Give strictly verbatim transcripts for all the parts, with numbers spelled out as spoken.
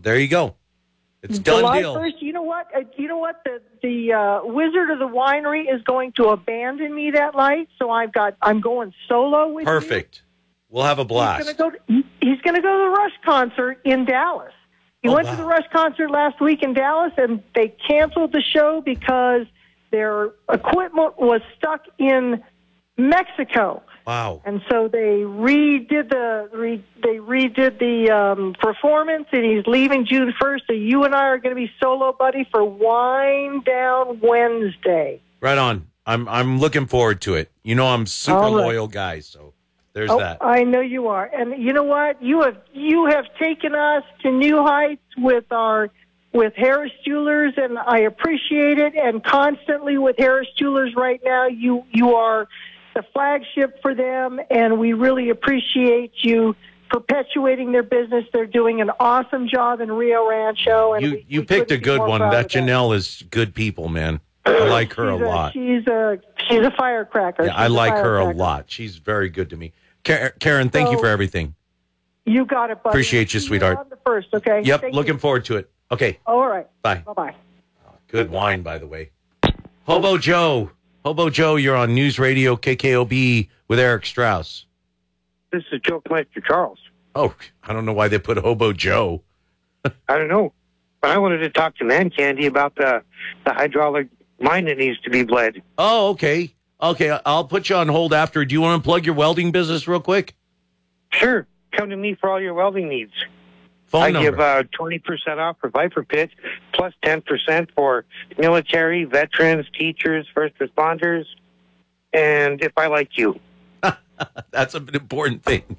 there you go. It's done July deal. first, you know what? Uh, you know what? The the uh, Wizard of the Winery is going to abandon me that night, so I've got I'm going solo with Perfect. You. We'll have a blast. He's going to go. He's going to go to the Rush concert in Dallas. He oh, went wow. to the Rush concert last week in Dallas, and they canceled the show because their equipment was stuck in Mexico. Wow. And so they redid the re, they redid the um, performance, and he's leaving June first. So you and I are going to be solo buddy for Wine Down Wednesday. Right on. I'm I'm looking forward to it. You know I'm super right. loyal guy, so there's oh, that. I know you are. And you know what? You have you have taken us to new heights with our with Harris Jewelers, and I appreciate it. And constantly with Harris Jewelers right now, you you are the flagship for them, and we really appreciate you perpetuating their business. They're doing an awesome job in Rio Rancho. And you we, you we picked a good one. That Janelle that. is good people, man. I like her she's a lot. She's a she's a firecracker. Yeah, she's I like her a firecracker. lot. She's very good to me. Karen, thank so, you for everything. You got it, buddy. Appreciate you, sweetheart. On the first, okay? Yep, Thank looking you. forward to it. Okay. All right. Bye. Bye-bye. Good wine, by the way. Hobo Joe. Hobo Joe, you're on News Radio K K O B with Eric Strauss. This is Joe Collector Charles. Oh, I don't know why they put Hobo Joe. I don't know. But I wanted to talk to Man Candy about the, the hydraulic mine that needs to be bled. Oh, okay. Okay, I'll put you on hold after. Do you want to plug your welding business real quick? Sure. Come to me for all your welding needs. Phone I number. give uh, twenty percent off for Viper Pit, plus ten percent for military, veterans, teachers, first responders, and if I like you. That's an important thing.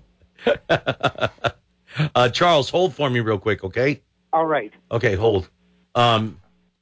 uh, Charles, hold for me real quick, okay? All right. Okay, hold. Um,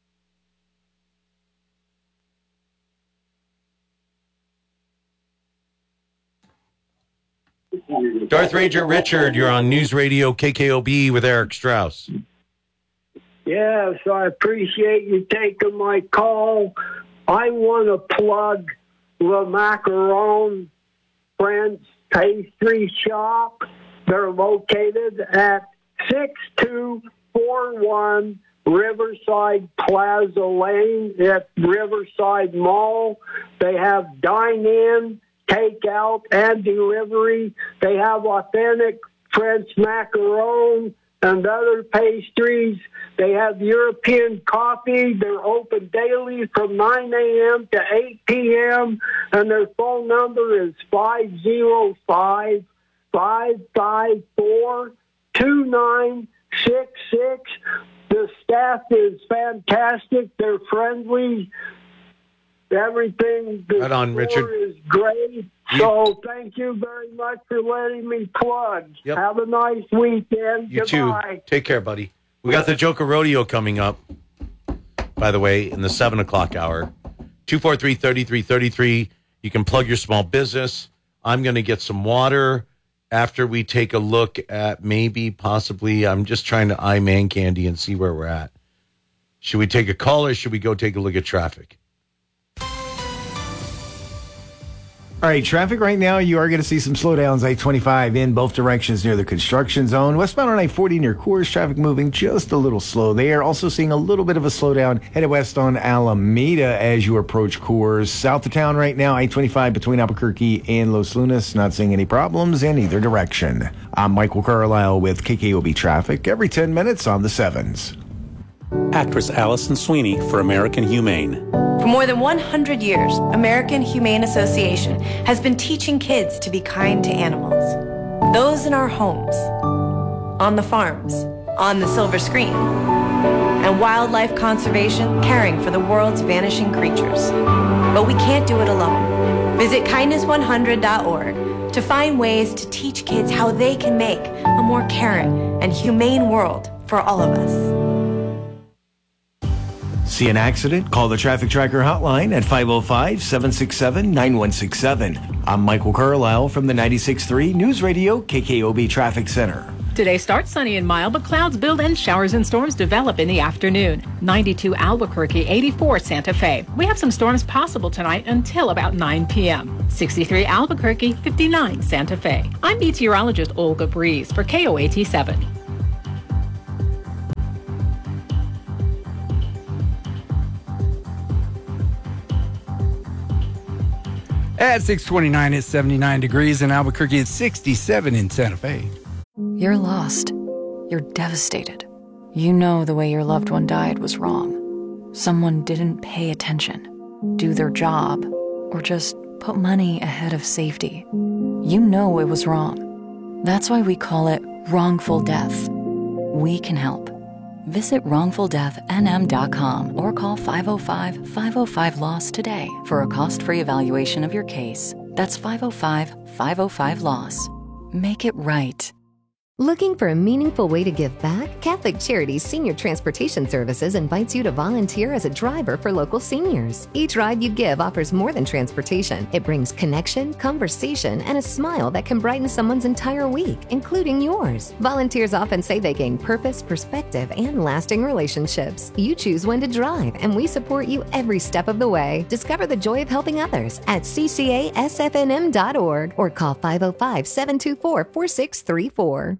Darth Ranger Richard, you're on News Radio K K O B with Eric Strauss. Yes, I appreciate you taking my call. I want to plug Le Macaron French Pastry Shop. They're located at six two four one Riverside Plaza Lane at Riverside Mall. They have dine-in, takeout, and delivery. They have authentic French macaron and other pastries. They have European coffee. They're open daily from nine a.m. to eight p.m. And their phone number is five oh five, five five four, two nine six six. The staff is fantastic. They're friendly. Everything the right on, store Richard. is great. You, so thank you very much for letting me plug. Yep. Have a nice weekend. You Goodbye. too. Take care, buddy. We got the Joker Rodeo coming up, by the way, in the seven o'clock hour. two four three, three three three three. You can plug your small business. I'm going to get some water after we take a look at maybe, possibly, I'm just trying to eye Man Candy and see where we're at. Should we take a call or should we go take a look at traffic? All right, traffic right now, you are going to see some slowdowns. I twenty-five in both directions near the construction zone. Westbound on I forty near Coors, traffic moving just a little slow there. Also seeing a little bit of a slowdown headed west on Alameda as you approach Coors. South of town right now, I twenty-five between Albuquerque and Los Lunas. Not seeing any problems in either direction. I'm Michael Carlisle with K K O B Traffic every ten minutes on the sevens. Actress Allison Sweeney for American Humane. For more than one hundred years, American Humane Association has been teaching kids to be kind to animals. Those in our homes, on the farms, on the silver screen, and wildlife conservation, caring for the world's vanishing creatures. But we can't do it alone. Visit kindness one hundred dot org to find ways to teach kids how they can make a more caring and humane world for all of us. See an accident? Call the Traffic Tracker hotline at five oh five, seven six seven, nine one six seven. I'm Michael Carlisle from the ninety-six point three News Radio K K O B Traffic Center. Today starts sunny and mild, but clouds build and showers and storms develop in the afternoon. ninety-two Albuquerque, eighty-four Santa Fe. We have some storms possible tonight until about nine p.m. sixty-three Albuquerque, fifty-nine Santa Fe. I'm meteorologist Olga Breeze for K O A T seven. At six twenty-nine, it's seventy-nine degrees in Albuquerque. It's sixty-seven in Santa Fe. You're lost. You're devastated. You know the way your loved one died was wrong. Someone didn't pay attention, do their job, or just put money ahead of safety. You know it was wrong. That's why we call it wrongful death. We can help. Visit wrongful death n m dot com or call five oh five, five oh five, LOSS today for a cost-free evaluation of your case. That's five oh five, five oh five, LOSS. Make it right. Looking for a meaningful way to give back? Catholic Charities Senior Transportation Services invites you to volunteer as a driver for local seniors. Each ride you give offers more than transportation. It brings connection, conversation, and a smile that can brighten someone's entire week, including yours. Volunteers often say they gain purpose, perspective, and lasting relationships. You choose when to drive, and we support you every step of the way. Discover the joy of helping others at c c a s f n m dot org or call five oh five, seven two four, four six three four.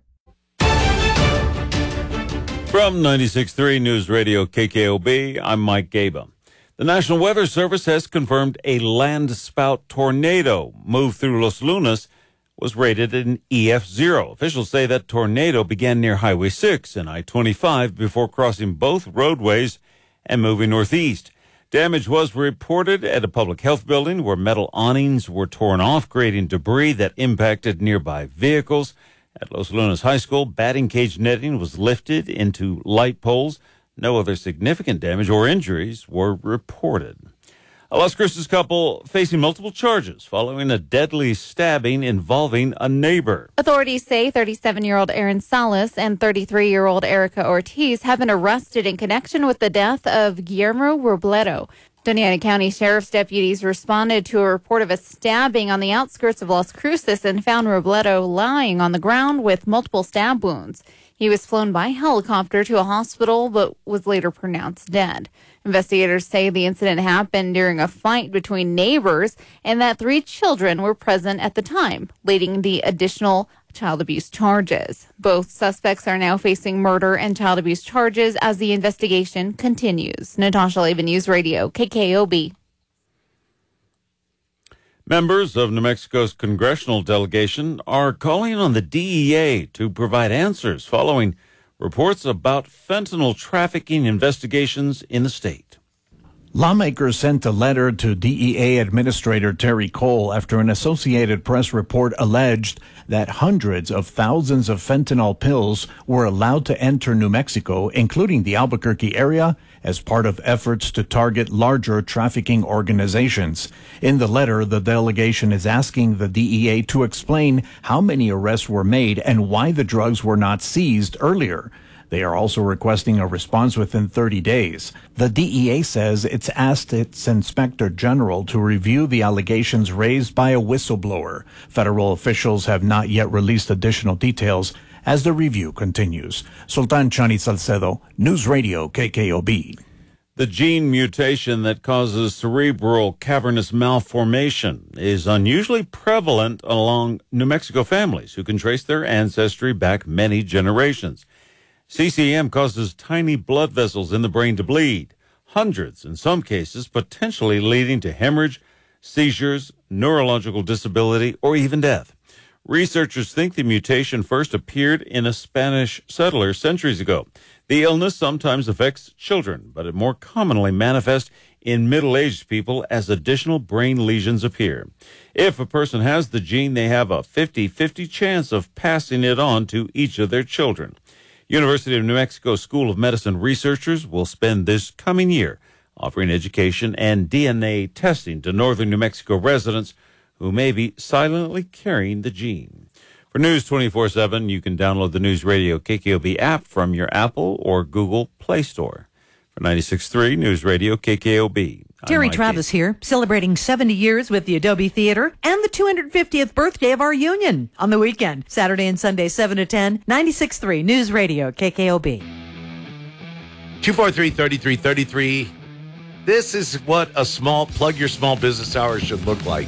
From ninety-six point three News Radio K K O B, I'm Mike Gaba. The National Weather Service has confirmed a landspout tornado moved through Los Lunas was rated an E F zero. Officials say that tornado began near Highway six and I twenty-five before crossing both roadways and moving northeast. Damage was reported at a public health building where metal awnings were torn off, creating debris that impacted nearby vehicles. At Los Lunas High School, batting cage netting was lifted into light poles. No other significant damage or injuries were reported. A Las Cruces couple facing multiple charges following a deadly stabbing involving a neighbor. Authorities say thirty-seven-year-old Aaron Salas and thirty-three-year-old Erica Ortiz have been arrested in connection with the death of Guillermo Robledo. Doña Ana County Sheriff's deputies responded to a report of a stabbing on the outskirts of Las Cruces and found Robledo lying on the ground with multiple stab wounds. He was flown by helicopter to a hospital but was later pronounced dead. Investigators say the incident happened during a fight between neighbors and that three children were present at the time, leading the additional child abuse charges. Both suspects are now facing murder and child abuse charges as the investigation continues. Natasha Levin, News Radio, K K O B. Members of New Mexico's congressional delegation are calling on the D E A to provide answers following reports about fentanyl trafficking investigations in the state. Lawmakers sent a letter to D E A Administrator Terry Cole after an Associated Press report alleged that hundreds of thousands of fentanyl pills were allowed to enter New Mexico, including the Albuquerque area, as part of efforts to target larger trafficking organizations. In the letter, the delegation is asking the D E A to explain how many arrests were made and why the drugs were not seized earlier. They are also requesting a response within thirty days. The D E A says it's asked its Inspector General to review the allegations raised by a whistleblower. Federal officials have not yet released additional details as the review continues. Sultan Chani Salcedo, News Radio K K O B. The gene mutation that causes cerebral cavernous malformation is unusually prevalent among New Mexico families who can trace their ancestry back many generations. C C M causes tiny blood vessels in the brain to bleed, hundreds in some cases, potentially leading to hemorrhage, seizures, neurological disability, or even death. Researchers think the mutation first appeared in a Spanish settler centuries ago. The illness sometimes affects children, but it more commonly manifests in middle-aged people as additional brain lesions appear. If a person has the gene, they have a fifty-fifty chance of passing it on to each of their children. University of New Mexico School of Medicine researchers will spend this coming year offering education and D N A testing to northern New Mexico residents who may be silently carrying the gene. For News twenty-four seven, you can download the News Radio K K O B app from your Apple or Google Play Store. For ninety-six point three News Radio K K O B. Terry Travis here, celebrating seventy years with the Adobe Theater and the two hundred fiftieth birthday of our union on the weekend, Saturday and Sunday, seven to ten, ninety-six point three News Radio, K K O B. two four three, three three three three. This is what a small, plug your small business hours should look like.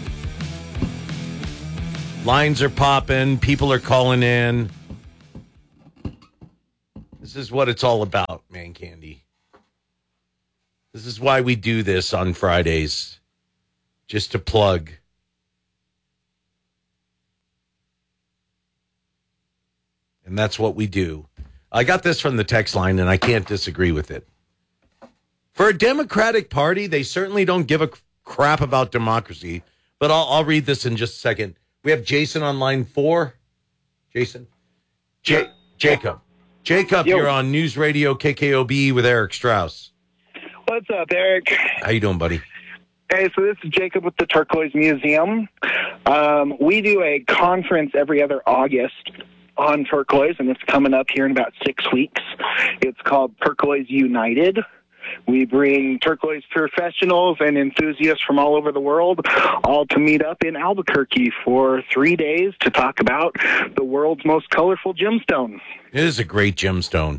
Lines are popping, people are calling in. This is what it's all about, man candy. This is why we do this on Fridays, just to plug And that's what we do. I got this from the text line, and I can't disagree with it. For a Democratic Party, they certainly don't give a crap about democracy. But I'll, I'll read this in just a second. We have Jason on line four. Jason? J- Jacob. Jacob, Yo. You're on News Radio K K O B with Eric Strauss. What's up, Eric? How you doing, buddy? Hey, so this is Jacob with the Turquoise Museum. Um, we do a conference every other August on turquoise, and it's coming up here in about six weeks. It's called Turquoise United. We bring turquoise professionals and enthusiasts from all over the world all to meet up in Albuquerque for three days to talk about the world's most colorful gemstone. It is a great gemstone.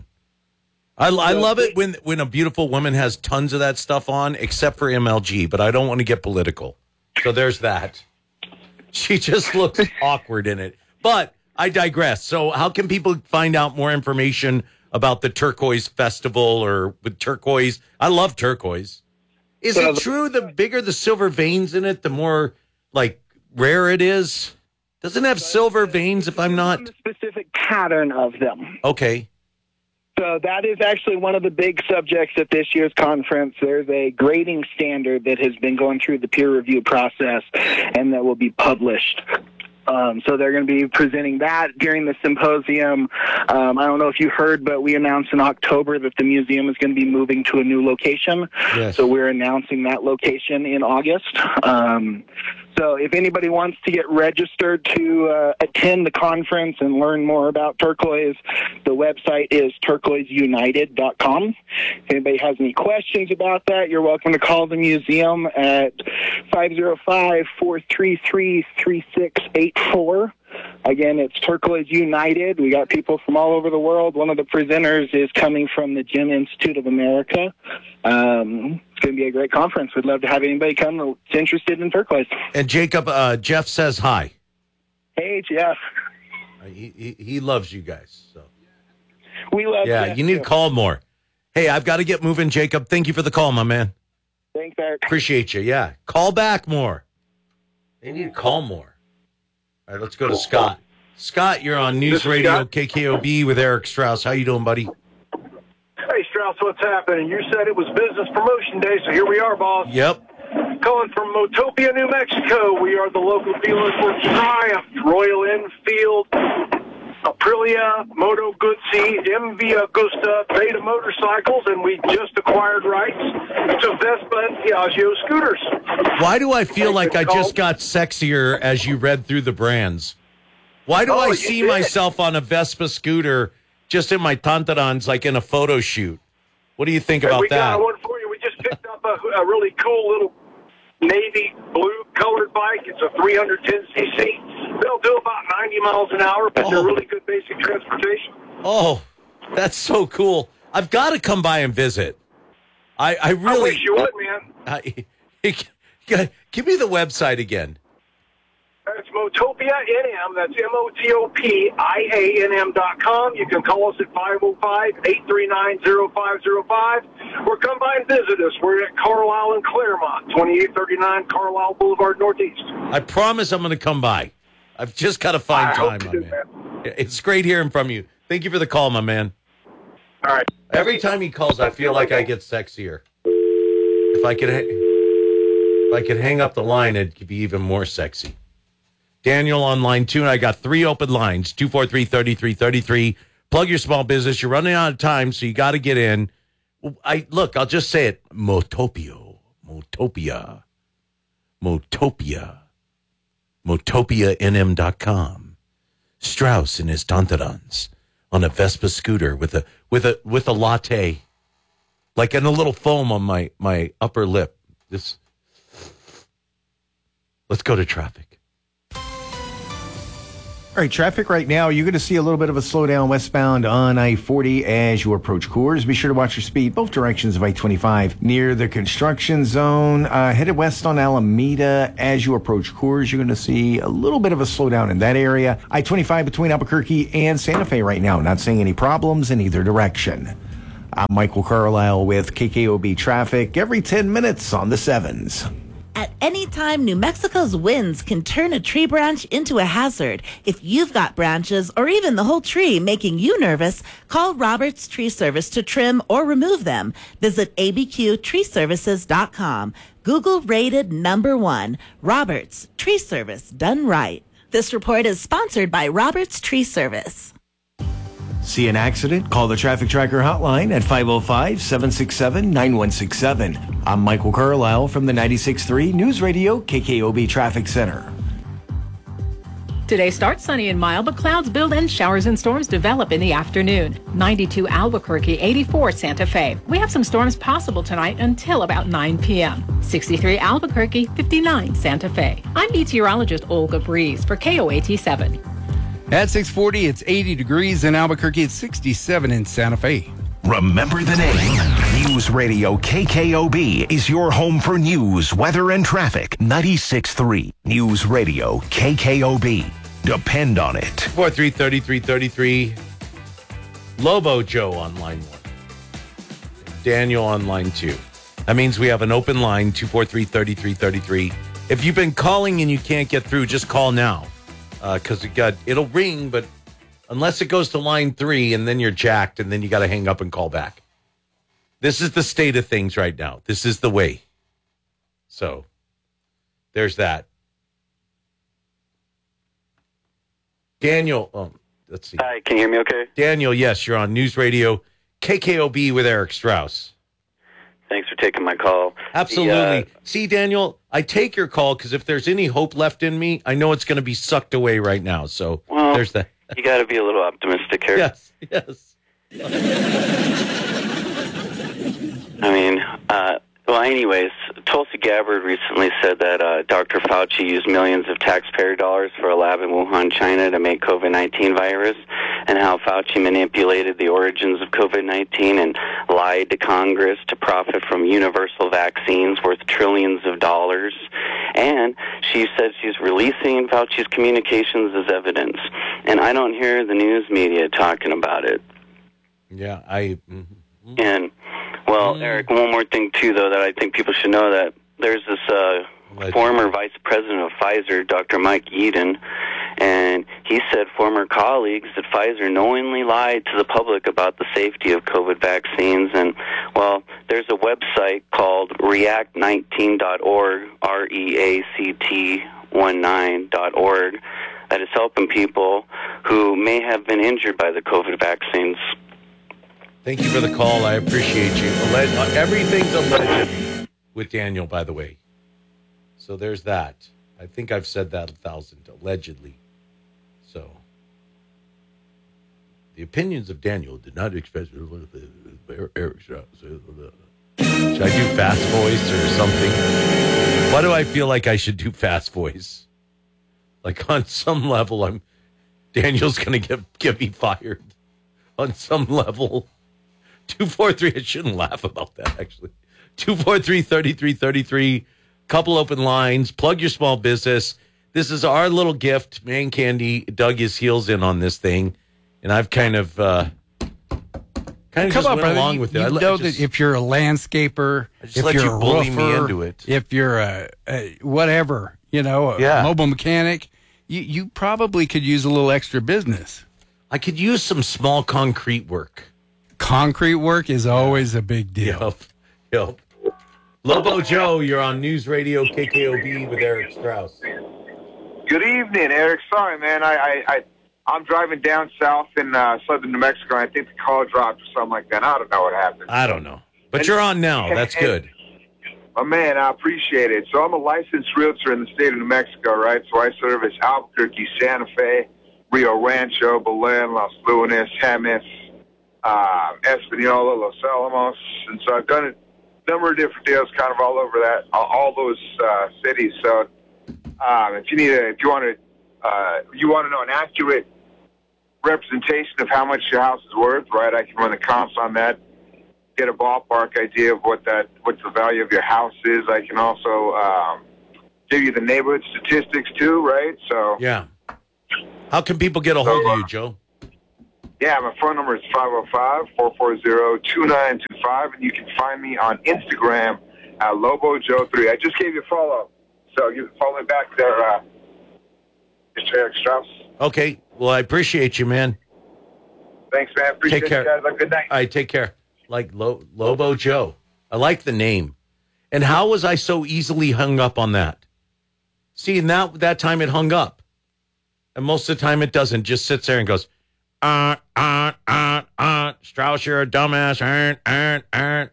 I, I love it when, when a beautiful woman has tons of that stuff on, except for M L G, but I don't want to get political. So there's that. She just looks awkward in it. But I digress. So how can people find out more information about the Turquoise Festival or with turquoise? I love turquoise. Is So it the- true the bigger the silver veins in it, the more like rare it is? Doesn't it have silver veins if I'm not? Specific pattern of them. Okay. So that is actually one of the big subjects at this year's conference. There's a grading standard that has been going through the peer review process and that will be published. Um, so they're going to be presenting that during the symposium. Um, I don't know if you heard, but we announced in October that the museum is going to be moving to a new location. Yes. So we're announcing that location in August. Um, so if anybody wants to get registered to uh, attend the conference and learn more about turquoise, the website is turquoise united dot com. If anybody has any questions about that, you're welcome to call the museum at five oh five, four three three, three six eight four. Again, it's Turquoise United. We got people from all over the world. One of the presenters is coming from the Gem Institute of America. Um, it's going to be a great conference. We'd love to have anybody come that's interested in turquoise. And Jacob, uh, Jeff says hi. Hey, Jeff. Uh, He, he, he loves you guys. So We love yeah, Jeff, you need too. to call more. Hey, I've got to get moving, Jacob. Thank you for the call, my man. Thanks, Eric. Appreciate you. Yeah. Call back more. They need to call more. All right, let's go to Scott. Scott, you're on News This is Radio Scott. K K O B with Eric Strauss. How you doing, buddy? Hey, Strauss, what's happening? You said it was Business Promotion Day, so here we are, boss. Yep. Calling from Motopia, New Mexico. We are the local dealer for Triumph, Royal Enfield, Aprilia, Moto Guzzi, M V Augusta, Beta Motorcycles, and we just acquired rights to Vespa and Piaggio scooters. Why do I feel like I just got sexier as you read through the brands? Why do Oh, I you see did. myself on a Vespa scooter just in my tantarans like in a photo shoot? What do you think Hey, about we that? got one for you. We just picked up a, a really cool little navy blue colored bike. It's a three hundred ten c c. They'll do about ninety miles an hour, but they're really good basic transportation. Oh, that's so cool. I've got to come by and visit. I, I really... I wish you would, man. I, give me the website again. That's Motopia N M. That's M O T O P I A N M dot com. You can call us at five oh five, eight three nine, oh five oh five or come by and visit us. We're at Carlisle and Claremont, twenty-eight thirty-nine Carlisle Boulevard Northeast. I promise I'm going to come by. I've just got to find I time, hope my you do, man. It's great hearing from you. Thank you for the call, my man. All right. Every time he calls, I feel like I get sexier. If I could, ha- if I could hang up the line, it'd be even more sexy. Daniel on line two, and I got three open lines, two four three, three three three three. Plug your small business. You're running out of time, so you got to get in. I Look, I'll just say it. Motopio. Motopia. Motopia. Motopia N M dot com. Strauss and his tantarans on a Vespa scooter with a with a with a latte, like in a little foam on my my upper lip. This. Let's go to traffic. All right, traffic right now, you're going to see a little bit of a slowdown westbound on I forty as you approach Coors. Be sure to watch your speed, both directions of I twenty-five. Near the construction zone, uh, headed west on Alameda as you approach Coors, you're going to see a little bit of a slowdown in that area. I twenty-five between Albuquerque and Santa Fe right now, not seeing any problems in either direction. I'm Michael Carlisle with K K O B Traffic every ten minutes on the sevens. At any time, New Mexico's winds can turn a tree branch into a hazard. If you've got branches or even the whole tree making you nervous, call Roberts Tree Service to trim or remove them. Visit a b q tree services dot com. Google rated number one. Roberts Tree Service, done right. This report is sponsored by Roberts Tree Service. See an accident? Call the Traffic Tracker hotline at five oh five, seven six seven, nine one six seven. I'm Michael Carlisle from the ninety-six point three News Radio K K O B Traffic Center. Today starts sunny and mild, but clouds build and showers and storms develop in the afternoon. ninety-two Albuquerque, eighty-four Santa Fe. We have some storms possible tonight until about nine p.m. sixty-three Albuquerque, fifty-nine Santa Fe. I'm meteorologist Olga Breeze for K O A T seven. At six forty, it's eighty degrees in Albuquerque. It's sixty-seven in Santa Fe. Remember the name. News Radio K K O B is your home for news, weather, and traffic. ninety-six point three News Radio K K O B. Depend on it. four three, thirty-three thirty-three. Lobo Joe on line one. Daniel on line two. That means we have an open line, two four three, thirty-three thirty-three. If you've been calling and you can't get through, just call now. Because uh, it got it'll ring, but unless it goes to line three and then you're jacked and then you got to hang up and call back. This is the state of things right now. This is the way. So there's that. Daniel, oh, let's see. Hi, can you hear me okay? Daniel, yes, you're on News Radio K K O B with Eric Strauss. Thanks for taking my call. Absolutely. The, uh, See, Daniel, I take your call because if there's any hope left in me, I know it's going to be sucked away right now. So well, there's that. You got to be a little optimistic here. Yes, yes. I mean, uh, well, anyways, Tulsi Gabbard recently said that uh, Doctor Fauci used millions of taxpayer dollars for a lab in Wuhan, China to make COVID nineteen virus, and how Fauci manipulated the origins of COVID nineteen and lied to Congress to profit from universal vaccines worth trillions of dollars. And she said she's releasing Fauci's communications as evidence. And I don't hear the news media talking about it. Yeah, I... Mm-hmm. And, well, mm. Eric, one more thing, too, though, that I think people should know, that there's this uh, former vice president of Pfizer, Doctor Mike Yeadon, and he said former colleagues at Pfizer knowingly lied to the public about the safety of COVID vaccines. And, well, there's a website called react nineteen dot org, R E A C T nineteen dot org, that is helping people who may have been injured by the COVID vaccines. Thank you for the call. I appreciate you. Alleg- uh, everything's alleged with Daniel, by the way. So there's that. I think I've said that a thousand, allegedly. So the opinions of Daniel did not express Eric Strauss. Should I do fast voice or something? Why do I feel like I should do fast voice? Like on some level, I'm Daniel's going to get get me fired. On some level. two four three, I shouldn't laugh about that, actually. two four three, thirty-three thirty-three, couple open lines, plug your small business. This is our little gift. Man Candy dug his heels in on this thing, and I've kind of uh, kind of Come just on, went brother. along you, with it. You I, know I just, that if you're a landscaper, just if let you're you a bully roofer, me into it. if you're a, a whatever, you know, a Yeah. mobile mechanic, you, you probably could use a little extra business. I could use some small concrete work. Concrete work is always a big deal. Yep. Yep. Lobo Joe, you're on News Radio K K O B with Eric Strauss. Good evening, Eric. Sorry, man. I, I, I I'm driving down south in uh, southern New Mexico, and I think the call dropped or something like that. I don't know what happened. I don't know, but and, you're on now. That's and, good. Oh, man, I appreciate it. So I'm a licensed realtor in the state of New Mexico, right? So I service Albuquerque, Santa Fe, Rio Rancho, Belen, Los Lunas, Jemez, uh, Espanola, Los Alamos. And so I've done a number of different deals kind of all over that, all those uh, cities. So um, if you need a, if you want to, uh, you want to know an accurate representation of how much your house is worth, right? I can run the comps on that, get a ballpark idea of what that, what the value of your house is. I can also um, give you the neighborhood statistics too, right? So yeah. How can people get a hold so, uh, of you, Joe? Yeah, my phone number is five oh five, four four zero, two nine two five, and you can find me on Instagram Uh, Lobo Joe three. I just gave you a follow. So you can follow me back there, uh, Mister Eric Strauss. Okay. Well, I appreciate you, man. Thanks, man. Appreciate Take care. you guys. Have a good night. All right, take care. Like Lo- Lobo Joe. I like the name. And how was I so easily hung up on that? See, and that, that time it hung up. And most of the time it doesn't. Just sits there and goes, uh, uh, uh, uh, Strauss, you're a dumbass. Uh, uh, uh.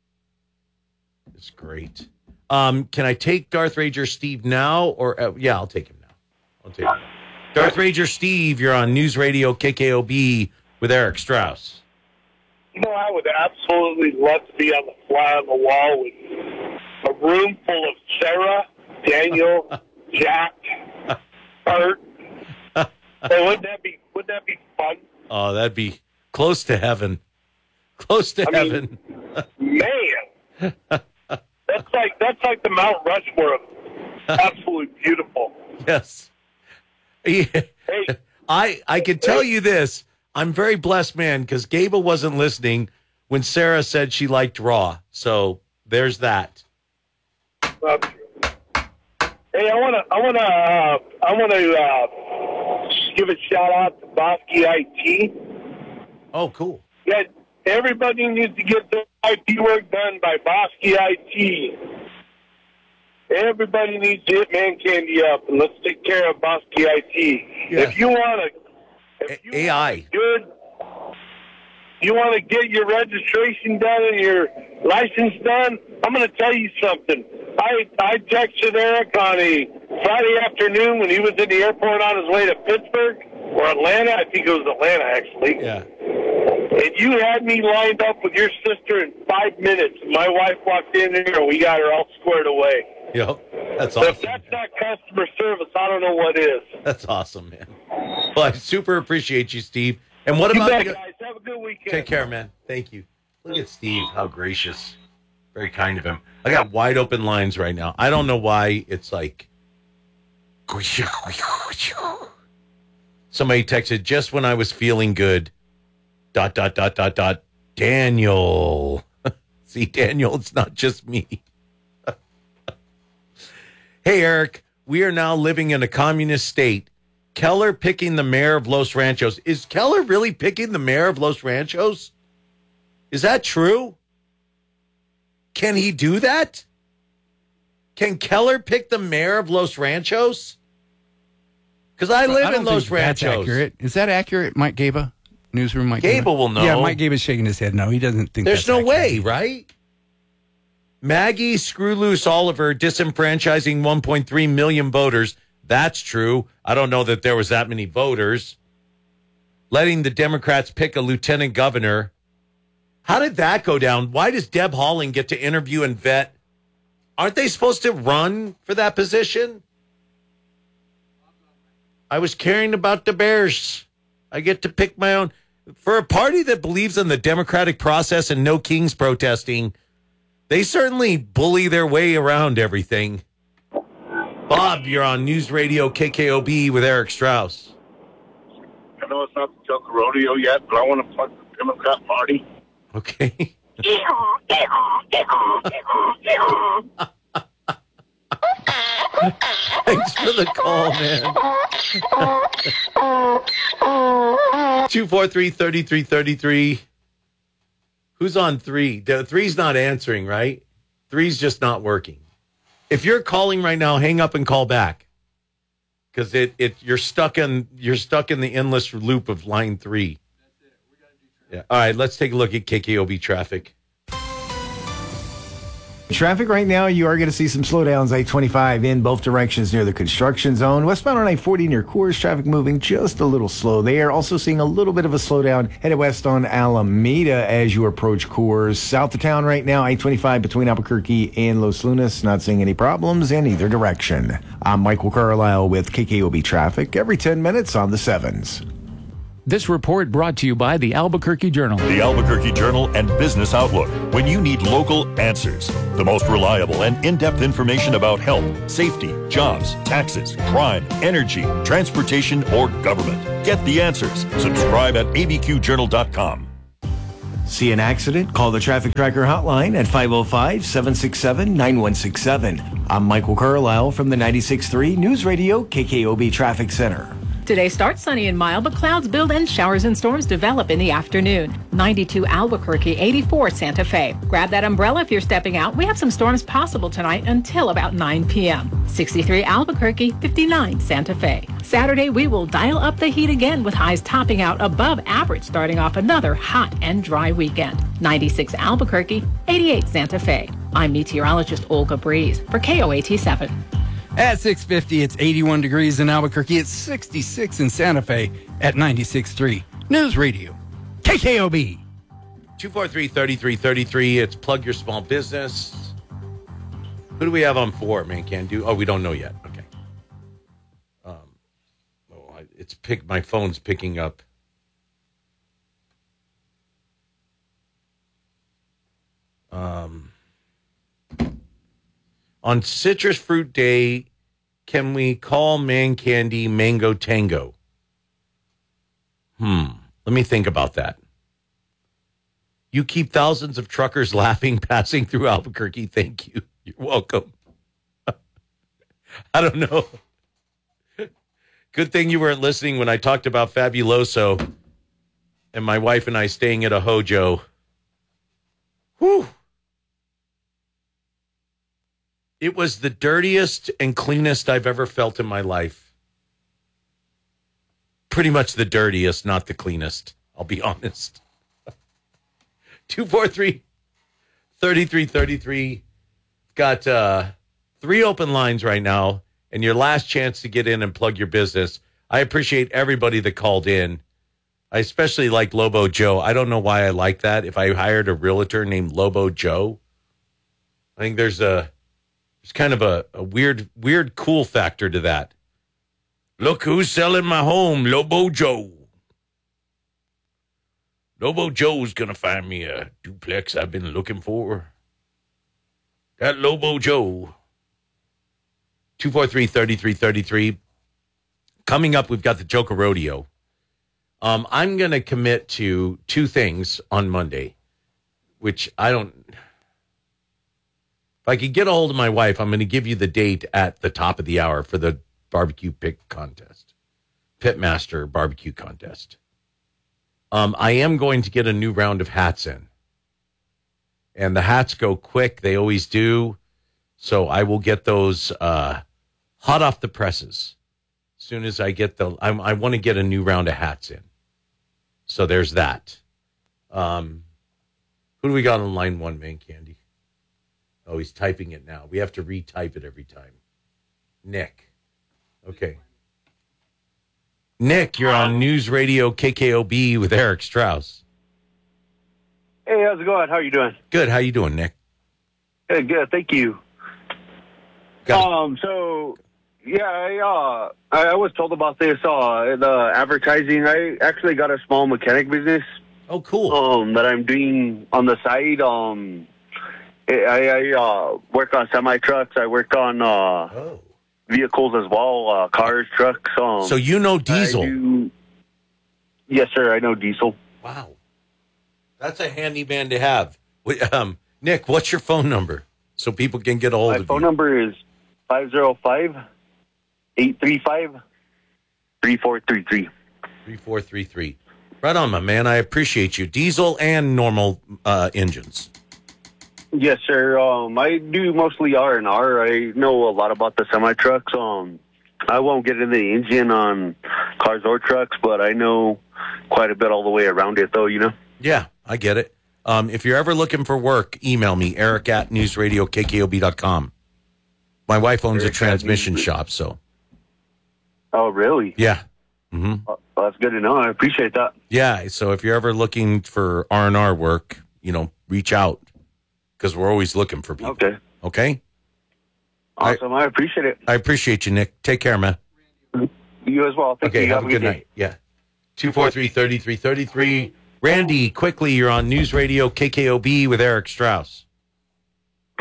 It's great. Um, can I take Darth Ranger Steve now? Or uh, yeah, I'll take him now. I'll take him. Darth Ranger Steve, you're on News Radio K K O B with Eric Strauss. You know, I would absolutely love to be on the fly on the wall with a room full of Sarah, Daniel, Jack, Bert. Hey, wouldn't that be wouldn't that be fun? Oh, that'd be close to heaven. Close to I heaven. Mean, man, that's like that's like the Mount Rushmore of absolutely beautiful. Yes. Yeah. Hey, I I can tell you this. I'm very blessed, man, because Gable wasn't listening when Sarah said she liked Raw. So there's that. Uh, hey, I want to I want to uh, I want to uh, give a shout out to Bosky I T. Oh, cool. Yeah, everybody needs to get their I T work done by Bosky I T. Everybody needs to hit Man Candy up, and let's take care of Bosky I T. Yeah. If you want to, if you A I. good, you want to get your registration done and your license done, I'm going to tell you something. I I texted Eric on a Friday afternoon when he was in the airport on his way to Pittsburgh or Atlanta. I think it was Atlanta, actually. Yeah. And you had me lined up with your sister in five minutes. My wife walked in there, and we got her all squared away. Yep. That's So awesome. if that's not customer service, I don't know what is. That's awesome, man. Well, I super appreciate you, Steve. And what You about bet, you? guys. Have a good weekend. Take care, man. Thank you. Look at Steve. How gracious. Very kind of him. I got wide open lines right now. I don't know why it's like. Somebody texted just when I was feeling good. Dot, dot, dot, dot, dot. Daniel. See, Daniel, it's not just me. Hey, Eric, we are now living in a communist state. Keller picking the mayor of Los Ranchos. Is Keller really picking the mayor of Los Ranchos? Is that true? Can he do that? Can Keller pick the mayor of Los Ranchos? Because I live I don't in Los think that's Ranchos. accurate. Is that accurate, Mike Gaba? Newsroom Mike Gable Gaba? will know. Yeah, Mike Gaba's shaking his head. No, he doesn't think There's that's no accurate. way, right? Maggie Screw Loose Oliver disenfranchising one point three million voters. That's true. I don't know that there was that many voters. Letting the Democrats pick a lieutenant governor. How did that go down? Why does Deb Haaland get to interview and vet? Aren't they supposed to run for that position? I was caring about the Bears. I get to pick my own. For a party that believes in the democratic process and no kings protesting, they certainly bully their way around everything. Bob, you're on News Radio K K O B with Eric Strauss. I know it's not the Joker Rodeo yet, but I want to plug the Democrat Party. Okay. Thanks for the call, man. two four three, three three three three. Who's on three? The three's not answering, right? Three's just not working. If you're calling right now, hang up and call back. Because it, it you're stuck in you're stuck in the endless loop of line three. That's it. We gotta do traffic. Yeah. All right, let's take a look at K K O B traffic. Traffic right now, you are going to see some slowdowns. I twenty-five in both directions near the construction zone. Westbound on I forty near Coors, traffic moving just a little slow there. Also seeing a little bit of a slowdown headed west on Alameda as you approach Coors. South of town right now, I twenty-five between Albuquerque and Los Lunas. Not seeing any problems in either direction. I'm Michael Carlisle with K K O B Traffic every ten minutes on the sevens. This report brought to you by the Albuquerque Journal. The Albuquerque Journal and Business Outlook. When you need local answers, the most reliable and in-depth information about health, safety, jobs, taxes, crime, energy, transportation, or government. Get the answers. Subscribe at a b q journal dot com. See an accident? Call the Traffic Tracker hotline at five oh five, seven six seven, nine one six seven. I'm Michael Carlisle from the ninety-six point three News Radio K K O B Traffic Center. Today starts sunny and mild, but clouds build and showers and storms develop in the afternoon. ninety-two Albuquerque, eighty-four Santa Fe. Grab that umbrella if you're stepping out. We have some storms possible tonight until about nine p.m. sixty-three Albuquerque, fifty-nine Santa Fe. Saturday, we will dial up the heat again with highs topping out above average, starting off another hot and dry weekend. ninety-six Albuquerque, eighty-eight Santa Fe. I'm meteorologist Olga Breeze for K O A T seven. At six fifty, it's eighty-one degrees in Albuquerque. It's sixty-six in Santa Fe at ninety-six point three News Radio K K O B. two four three, three three three three. It's Plug Your Small Business. Who do we have on four, man? Can do. Oh, we don't know yet. Okay. Um. Oh, I- it's pick. My phone's picking up. Um. On Citrus Fruit Day, can we call Man Candy Mango Tango? Hmm. Let me think about that. You keep thousands of truckers laughing passing through Albuquerque. Thank you. You're welcome. I don't know. Good thing you weren't listening when I talked about Fabuloso and my wife and I staying at a Hojo. Whew. It was the dirtiest and cleanest I've ever felt in my life. Pretty much the dirtiest, not the cleanest. I'll be honest. two four three, three three three three. Got uh, three open lines right now, and your last chance to get in and plug your business. I appreciate everybody that called in. I especially like Lobo Joe. I don't know why I like that. If I hired a realtor named Lobo Joe, I think there's a there's kind of a, a weird, weird cool factor to that. Look who's selling my home, Lobo Joe. Lobo Joe's going to find me a duplex I've been looking for. That Lobo Joe. two four three, three three three three. Coming up, we've got the Joker Rodeo. Um, I'm going to commit to two things on Monday, which I don't... If I could get a hold of my wife, I'm going to give you the date at the top of the hour for the barbecue pick contest. Pitmaster barbecue contest. Um, I am going to get a new round of hats in. And the hats go quick. They always do. So I will get those uh, hot off the presses. As soon as I get the... I, I want to get a new round of hats in. So there's that. Um, who do we got on line one, Man Candy? Oh, he's typing it now. We have to retype it every time. Nick. Okay. Nick, you're on News Radio K K O B with Eric Strauss. Hey, how's it going? How are you doing? Good. How you doing, Nick? Good, good. Thank you. Um, so, yeah, I, uh, I, I was told about this, uh, the advertising. I actually got a small mechanic business. Oh, cool. Um, that I'm doing on the side. Um, I, I uh, work on semi-trucks. I work on uh, oh. vehicles as well, uh, cars, trucks. Um, So you know diesel? I do, yes, sir. I know diesel. Wow. That's a handy man to have. Wait, Um, Nick, what's your phone number so people can get a hold My of you? phone number is five oh five, eight three five, three four three three. three four three three. Right on, my man. I appreciate you. Diesel and normal uh, engines. Yes, sir. Um, I do mostly R and R. I know a lot about the semi trucks. Um, I won't get into the engine on cars or trucks, but I know quite a bit all the way around it, though. You know. Yeah, I get it. Um, if you're ever looking for work, email me, Eric at newsradio K K O B dot com. My wife owns Eric a transmission shop, so. Oh, really? Yeah. Mm-hmm. Well, that's good to know. I appreciate that. Yeah, so if you're ever looking for R and R work, you know, reach out because we're always looking for people. Okay. Okay? Awesome. I, I appreciate it. I appreciate you, Nick. Take care, man. You as well. Thank okay, you. have, a good, day. night. Yeah. two four three, three three three three. Randy, quickly, you're on News Radio K K O B with Eric Strauss.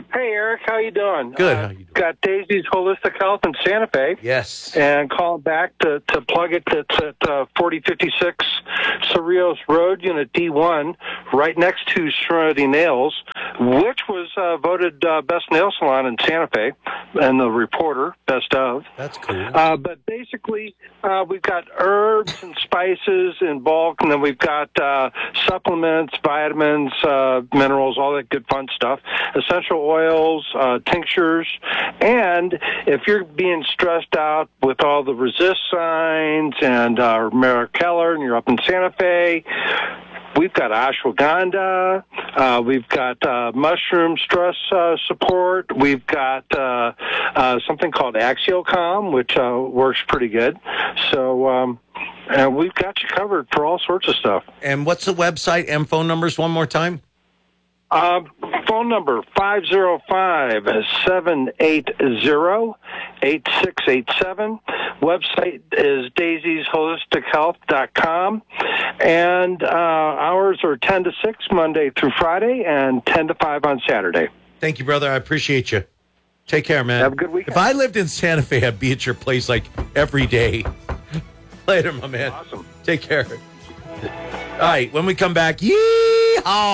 Hey, Eric, how you doing? Good. Uh, How you doing? got Daisy's Holistic Health in Santa Fe. Yes. And calling back to, to plug it. It's at uh, forty fifty-six Cerrillos Road, Unit D one, right next to Serenity Nails, which was uh, voted uh, best nail salon in Santa Fe, and the Reporter best of. That's cool. Uh, but basically, uh, we've got herbs and spices in bulk, and then we've got uh, supplements, vitamins, uh, minerals, all that good fun stuff, essential oils, uh, tinctures, and if you're being stressed out with all the resist signs and uh, Mara Keller, and you're up in Santa Fe, we've got ashwagandha. Uh, we've got uh, mushroom stress uh, support. We've got uh, uh, something called AxioCalm, which uh, works pretty good. So um, and we've got you covered for all sorts of stuff. And what's the website and phone numbers one more time? Uh, phone number five oh five, seven eight zero, eight six eight seven. Website is daisies holistic health dot com. And uh, hours are ten to six Monday through Friday and ten to five on Saturday. Thank you, brother. I appreciate you. Take care, man. Have a good weekend. If I lived in Santa Fe, I'd be at your place like every day. Later, my man. Awesome. Take care. All right, when we come back,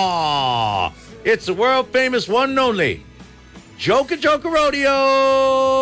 yee-haw! It's the world famous one and only Joker Joker Rodeo.